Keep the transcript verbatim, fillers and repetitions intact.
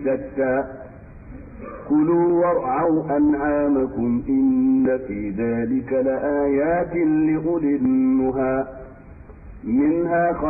شتى كلوا وارعوا أنعامكم إن في ذلك لآيات لأولي النهى منها